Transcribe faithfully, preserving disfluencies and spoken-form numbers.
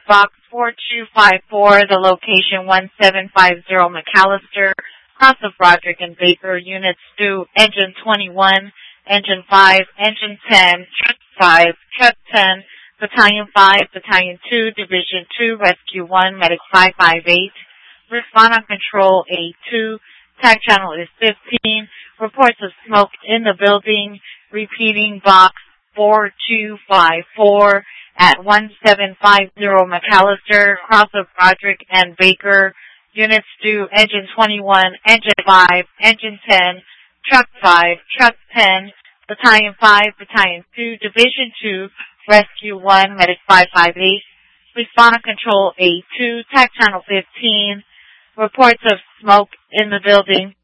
Box four two five four, the location one seven five zero McAllister, cross of Broderick and Baker, units two, engine twenty-one, engine five, engine ten, truck five, truck ten, battalion five, battalion two, division two, rescue one, medic five five eight, respond on control A two, tag channel is fifteen, reports of smoke in the building, repeating box four two five four at one seven five zero McAllister, cross of Broderick and Baker, units two, engine twenty-one, engine five, engine ten, truck five, truck ten, battalion five, battalion two, division two, rescue one, medic five five eight, respond on control A two, tag channel fifteen, reports of smoke in the building,